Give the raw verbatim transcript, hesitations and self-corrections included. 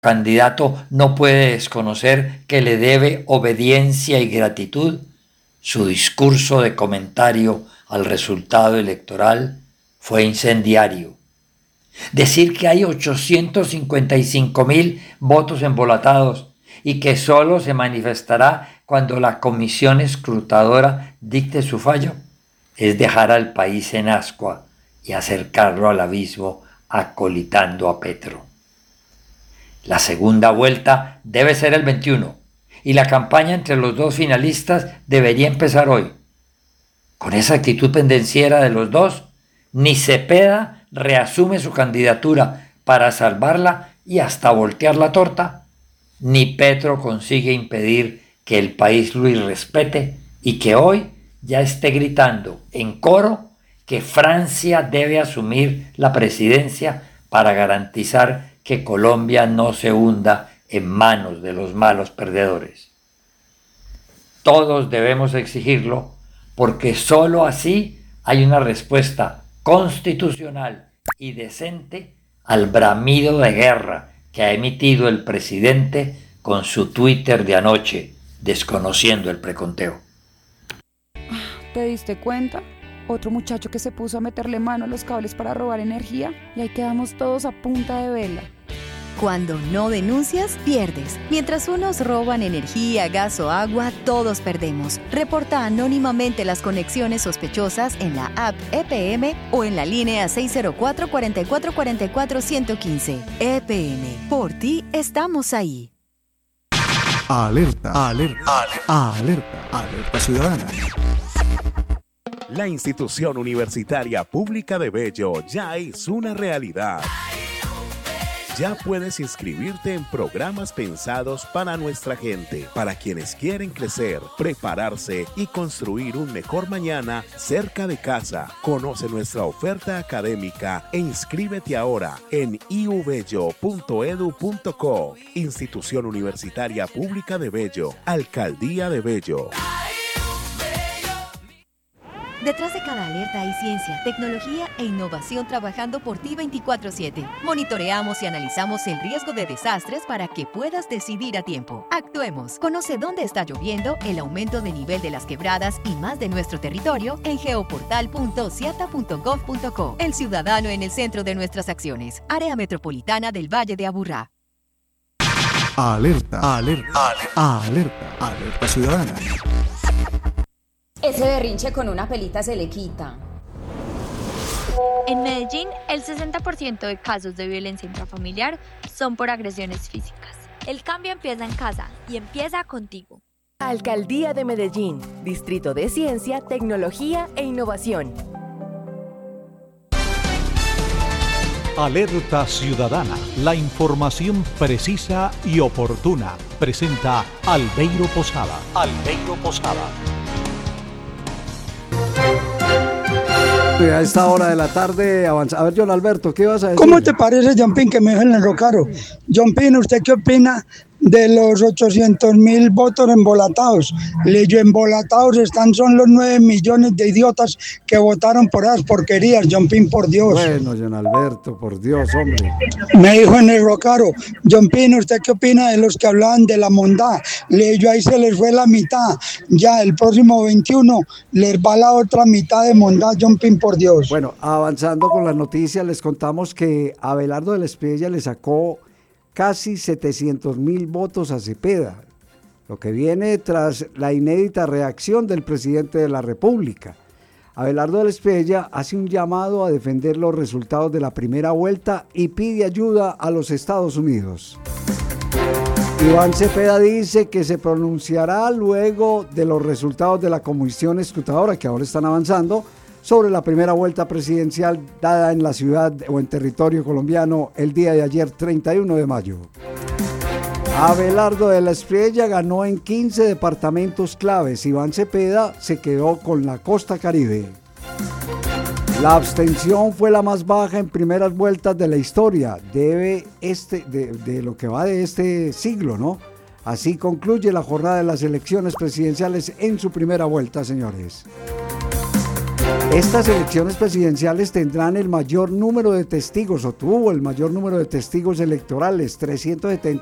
candidato no puede desconocer que le debe obediencia y gratitud. Su discurso de comentario al resultado electoral fue incendiario. Decir que hay ochocientos cincuenta y cinco mil votos embolatados y que solo se manifestará cuando la comisión escrutadora dicte su fallo es dejar al país en ascua y acercarlo al abismo acolitando a Petro. La segunda vuelta debe ser el veintiuno y la campaña entre los dos finalistas debería empezar hoy. Con esa actitud pendenciera de los dos, ni Cepeda reasume su candidatura para salvarla y hasta voltear la torta, ni Petro consigue impedir que el país lo irrespete y que hoy ya esté gritando en coro que Francia debe asumir la presidencia para garantizar que Colombia no se hunda en manos de los malos perdedores. Todos debemos exigirlo porque sólo así hay una respuesta constitucional y decente al bramido de guerra que ha emitido el presidente con su Twitter de anoche, desconociendo el preconteo. ¿Te diste cuenta? Otro muchacho que se puso a meterle mano a los cables para robar energía y ahí quedamos todos a punta de vela. Cuando no denuncias, pierdes. Mientras unos roban energía, gas o agua, todos perdemos. Reporta anónimamente las conexiones sospechosas en la app E P M o en la línea seis cero cuatro, cuatro cuatro cuatro cuatro, uno uno cinco. E P M, por ti estamos ahí. Alerta, alerta, alerta, alerta, alerta ciudadana. La institución universitaria pública de Bello ya es una realidad. Ya puedes inscribirte en programas pensados para nuestra gente, para quienes quieren crecer, prepararse y construir un mejor mañana cerca de casa. Conoce nuestra oferta académica e inscríbete ahora en i u bello punto e d u punto co. Institución Universitaria Pública de Bello, Alcaldía de Bello. Detrás de cada alerta hay ciencia, tecnología e innovación trabajando por ti veinticuatro siete. Monitoreamos y analizamos el riesgo de desastres para que puedas decidir a tiempo. Actuemos. Conoce dónde está lloviendo, el aumento de nivel de las quebradas y más de nuestro territorio en geoportal punto ciata punto gov punto co. El ciudadano en el centro de nuestras acciones. Área Metropolitana del Valle de Aburrá. Alerta, alerta, alerta, alerta, alerta ciudadana. Ese berrinche con una pelita se le quita. En Medellín, el sesenta por ciento de casos de violencia intrafamiliar son por agresiones físicas. El cambio empieza en casa y empieza contigo. Alcaldía de Medellín, Distrito de Ciencia, Tecnología e Innovación. Alerta Ciudadana, la información precisa y oportuna. Presenta Albeiro Posada. Albeiro Posada. A esta hora de la tarde avanza. A ver, John Alberto, ¿qué vas a decir? ¿Cómo te parece, John Pin, que me dejen enrocar? John Pin, ¿usted qué opina de los ochocientos mil votos embolatados? Leyó embolatados están, son los nueve millones de idiotas que votaron por esas porquerías, John Pin, por Dios. Bueno, John Alberto, por Dios, hombre. Me dijo en el Rocaro, John Pin, ¿usted qué opina de los que hablaban de la mondad? Leyó ahí se les fue la mitad. Ya el próximo veintiuno les va la otra mitad de mondad, John Pin, por Dios. Bueno, avanzando con las noticias, les contamos que Abelardo de la Espriella le sacó casi setecientos mil votos a Cepeda, lo que viene tras la inédita reacción del presidente de la República. Abelardo de la Espriella hace un llamado a defender los resultados de la primera vuelta y pide ayuda a los Estados Unidos. Iván Cepeda dice que se pronunciará luego de los resultados de la comisión escrutadora, que ahora están avanzando, sobre la primera vuelta presidencial dada en la ciudad o en territorio colombiano el día de ayer, treinta y uno de mayo. Abelardo de la Espriella ganó en quince departamentos claves. Iván Cepeda se quedó con la costa caribe. La abstención fue la más baja en primeras vueltas de la historia, debe este, de, de lo que va de este siglo, ¿no? Así concluye la jornada de las elecciones presidenciales en su primera vuelta, señores. Estas elecciones presidenciales tendrán el mayor número de testigos, o tuvo el mayor número de testigos electorales, trescientos setenta